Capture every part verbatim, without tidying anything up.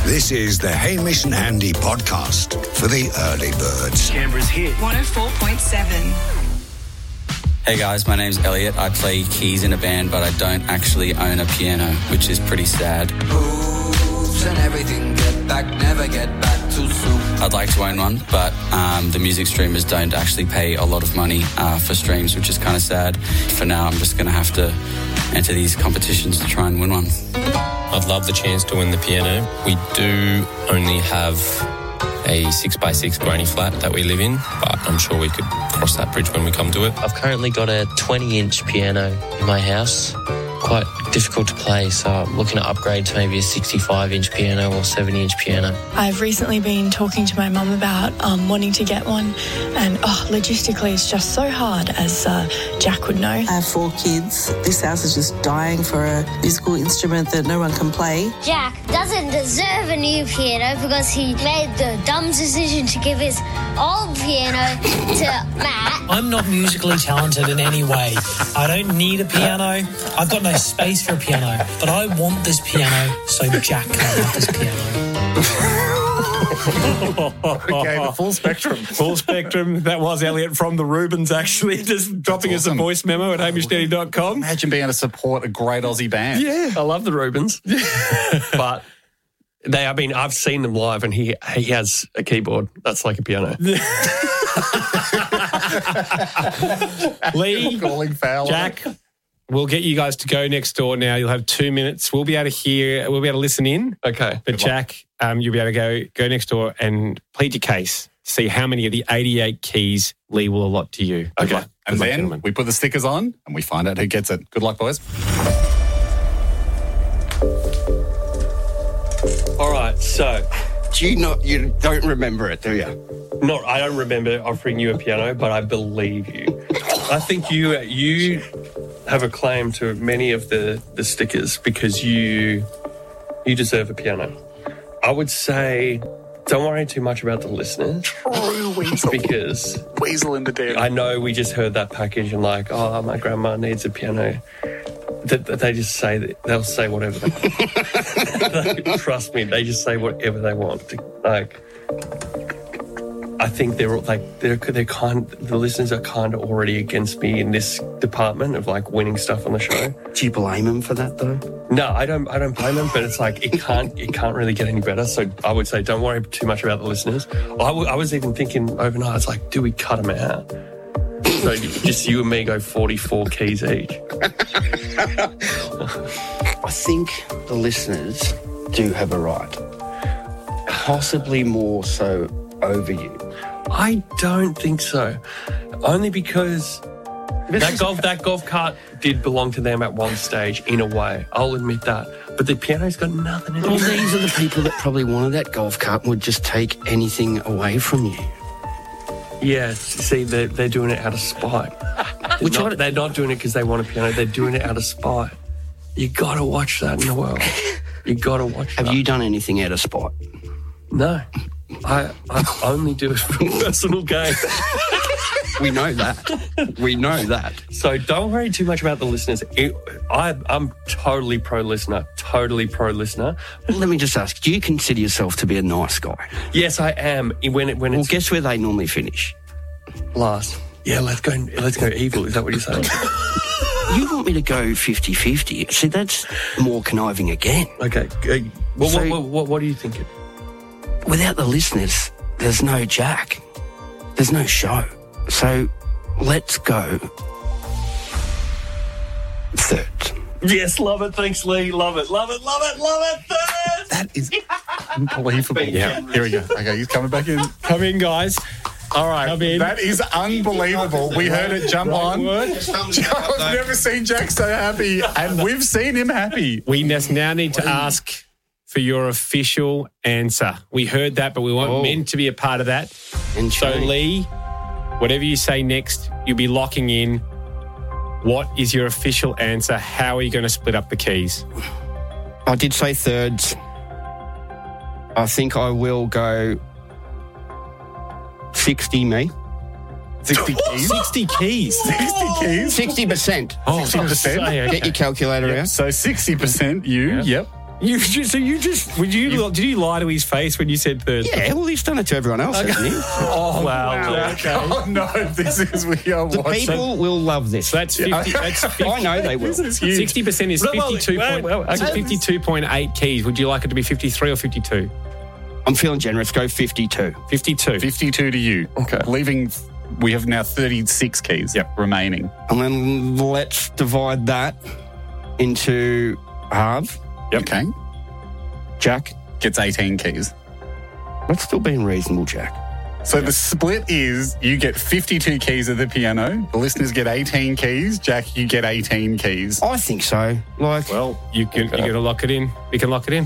This is the Hamish and Andy podcast for the early birds. Canberra's hit. one oh four point seven. Hey guys, my name's Elliot. I play keys in a band, but I don't actually own a piano, which is pretty sad. Moves and everything, get back, never get back too soon. I'd like to own one, but um, the music streamers don't actually pay a lot of money uh, for streams, which is kind of sad. For now, I'm just going to have to enter these competitions to try and win one. I'd love the chance to win the piano. We do only have a six by six granny flat that we live in, but I'm sure we could cross that bridge when we come to it. I've currently got a twenty inch piano in my house. Quite difficult to play, so I'm looking to upgrade to maybe a sixty-five inch piano or seventy inch piano. I've recently been talking to my mum about um, wanting to get one, and oh, logistically it's just so hard, as uh, Jack would know. I have four kids. This house is just dying for a musical instrument that no one can play. Jack doesn't deserve a new piano because he made the dumb decision to give his old piano to Matt. I'm not musically talented in any way. I don't need a piano. I've got no space for a piano, but I want this piano so Jack can have this piano. Okay, the full spectrum. Full spectrum. That was Elliot from the Rubens, actually, just dropping us awesome. a voice memo at hamish danny dot com. Imagine being able to support a great Aussie band. Yeah. I love the Rubens. But they, I mean, I've seen them live and he he has a keyboard that's like a piano. Lee, calling foul. Jack, we'll get you guys to go next door now. You'll have two minutes. We'll be able to hear, we'll be able to listen in. Okay. But Jack, um, you'll be able to go go next door and plead your case. See how many of the eighty-eight keys Lee will allot to you. Okay. Good luck. And Good luck, then gentlemen. we put the stickers on and we find out who gets it. Good luck, boys. All right, so Do you not? You don't remember it, do you? not I don't remember offering you a piano, but I believe you. I think you you have a claim to many of the, the stickers because you you deserve a piano. I would say don't worry too much about the listeners. True weasel. Because Weasel in the den. I know we just heard that package and like, oh, my grandma needs a piano. That they, they just say that they'll say whatever they want. Trust me, they just say whatever they want. Like, I think they're like they're they're kind. The listeners are kind of already against me in this department of like winning stuff on the show. Do you blame him for that though? No, I don't. I don't blame them, but it's like it can't. It can't really get any better. So I would say don't worry too much about the listeners. I, w- I was even thinking overnight. It's like, do we cut them out? So just you and me go forty-four keys each. I think the listeners do have a right, possibly more so over you. I don't think so. Only because that golf that golf cart did belong to them at one stage in a way. I'll admit that. But the piano's got nothing in it. Well, these are the people that probably wanted that golf cart and would just take anything away from you. Yeah, see, they're, they're doing it out of spite. Which Not- one- they're not doing it because they want a piano. They're doing it out of spite. You got to watch that in the world. You got to watch Have that. you done anything out of spite? No. I, I only do it for personal gain. We know that. We know that. So don't worry too much about the listeners. It, I, I'm totally pro-listener, totally pro-listener. Let me just ask, do you consider yourself to be a nice guy? Yes, I am. When it, when Well, it's guess where they normally finish? last. Yeah, let's go. Let's go evil. Is that what you're saying? You want me to go fifty-fifty? See, that's more conniving again. Okay. Uh, well, So- what, what, what, what are you thinking? Without the listeners, there's no Jack. There's no show. So let's go third. Yes, love it. Thanks, Lee. Love it. Love it. Love it. Love it. Third. That is unbelievable. Yeah. Here we go. Okay, he's coming back in. Come in, guys. All right. Come in. That is unbelievable. We heard it jump on. I've never seen Jack so happy, and we've seen him happy. We just now need to ask for your official answer. We heard that, but we weren't Oh. meant to be a part of that. And So, Shane. Lee, whatever you say next, you'll be locking in. What is your official answer? How are you going to split up the keys? I did say thirds. I think I will go sixty me. sixty keys. sixty keys. sixty keys. sixty percent. Oh, sixty percent. Get your calculator Yep. out. So sixty percent you. Yeah. Yep. You just, so you just would you, you did you lie to his face when you said third? Yeah, well, he's done it to everyone else, Okay. hasn't he? Oh, wow. Wow. Okay. Oh, no, this is, we are The watching. people will love this. So that's fifty. That's fifty. I know they will. This is huge. Sixty percent is Well, well, fifty-two. well, point, well, that's okay. fifty-two point eight keys. Would you like it to be fifty-three or fifty-two? I'm feeling generous. Go fifty-two. Fifty-two. fifty-two to you. Okay. Leaving, we have now thirty-six keys Yep. remaining. And then let's divide that into half. Yep. Okay. Jack, Gets eighteen keys. that's still being reasonable, Jack. So the split is you get fifty-two keys of the piano, the listeners get eighteen keys, Jack, you get eighteen keys. I think so. Like, Well, you can you got to lock it in. We can lock it in.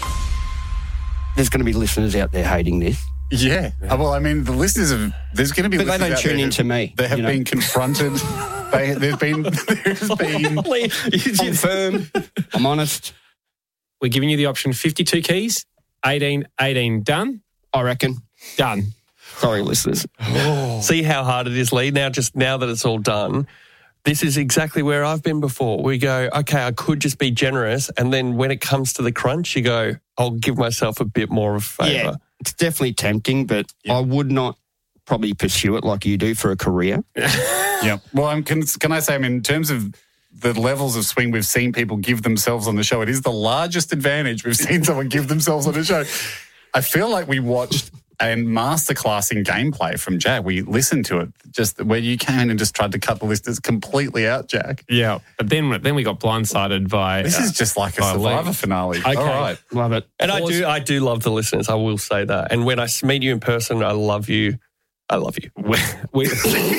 there's going to be listeners out there hating this. Yeah. Uh, well, I mean, the listeners have, there's going to be But they listeners don't out tune there into who- me, They have you know. been confronted. they, there's been, there's been, I'm firm. I'm honest. We're giving you the option fifty-two keys, eighteen, eighteen, done, I reckon. done. Sorry, listeners. See how hard it is, Lee? Now, just now that it's all done, this is exactly where I've been before. We go, okay, I could just be generous. And then when it comes to the crunch, you go, I'll give myself a bit more of a favour. Yeah, it's definitely tempting, but I would not probably pursue it like you do for a career. yeah. Well, I'm, can, can I say, I mean, in terms of the levels of swing we've seen people give themselves on the show, it is the largest advantage we've seen someone give themselves on the show. I feel like we watched a masterclass in gameplay from Jack. We listened to it, just where you came in and just tried to cut the listeners completely out, Jack. Yeah, but then then we got blindsided by. This uh, is just like a by Survivor Lee. finale. Okay. All right. Love it. And I Pause. do, I do love the listeners. I will say that. And when I meet you in person, I love you. I love you. We, we,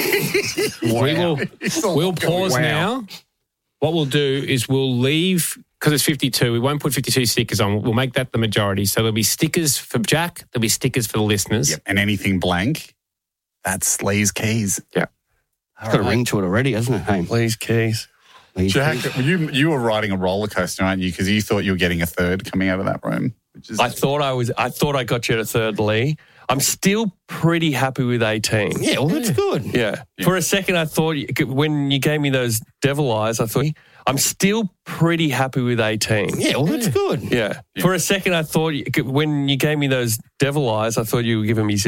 we will we'll pause Wow. now. What we'll do is we'll leave, because it's fifty-two, we won't put fifty-two stickers on. We'll make that the majority. So there'll be stickers for Jack, there'll be stickers for the listeners. Yep. And anything blank, that's Lee's keys. Yeah. It's got a ring to it already, hasn't it? Hey, Lee's keys. Lee's Jack, keys. you you were riding a roller coaster, aren't you? Because you thought you were getting a third coming out of that room. Which is I thought I was. I thought I got you at a third, Lee. I'm still pretty happy with eighteen. Yeah, well, that's good. Yeah. For a second, I thought when you gave me those devil eyes, I thought I'm still pretty happy with eighteen. Yeah, well, that's good. Yeah. For a second, I thought when you gave me those devil eyes, I thought you were giving me